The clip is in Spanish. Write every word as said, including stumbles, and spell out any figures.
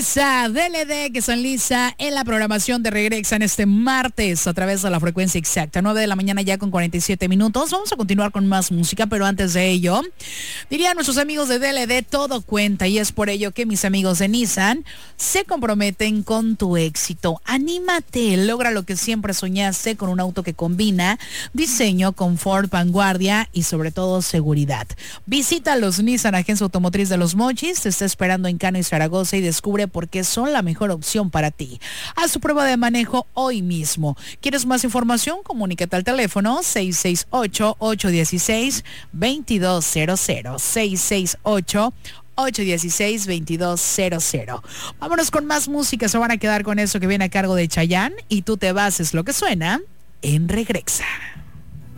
Esa D L D que son Lisa en la programación de Regresa en este martes a través de la frecuencia exacta, nueve de la mañana ya con cuarenta y siete minutos. Vamos a continuar con más música, pero antes de ello, dirían nuestros amigos de D L D, todo cuenta, y es por ello que mis amigos de Nissan se comprometen con tu éxito. Anímate, logra lo que siempre soñaste con un auto que combina diseño, confort, vanguardia y sobre todo seguridad. Visita los Nissan Agencia Automotriz de Los Mochis, te está esperando en Cano y Zaragoza y descubre por qué son la mejor opción para ti. Haz tu prueba de manejo hoy mismo. ¿Quieres más información? Comunícate al teléfono seis seis ocho, ocho uno seis, dos dos cero cero. seis seis ocho, ocho uno seis, dos dos cero cero. Vámonos con más música. Se van a quedar con eso que viene a cargo de Chayanne y Tú te vas, es lo que suena en Regresa.